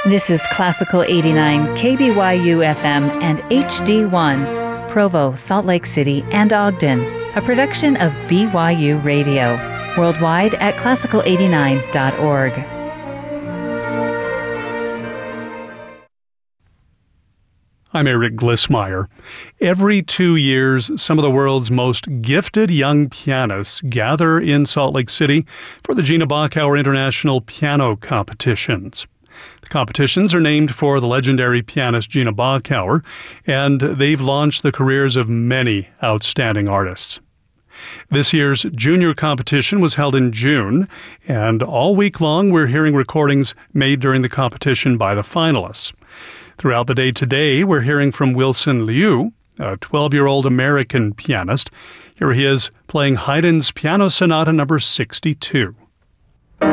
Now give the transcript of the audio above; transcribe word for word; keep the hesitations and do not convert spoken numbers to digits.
This is Classical eighty-nine, K B Y U F M and H D one, Provo, Salt Lake City, and Ogden, a production of B Y U Radio, worldwide at classical eighty-nine dot org. I'm Eric Glissmeyer. Every two years, some of the world's most gifted young pianists gather in Salt Lake City for the Gina Bachauer International Piano Competitions. The competitions are named for the legendary pianist Gina Bachauer, and they've launched the careers of many outstanding artists. This year's junior competition was held in June, and all week long we're hearing recordings made during the competition by the finalists. Throughout the day today, we're hearing from Wilson Liu, a twelve-year-old American pianist. Here he is playing Haydn's Piano Sonata number sixty-two.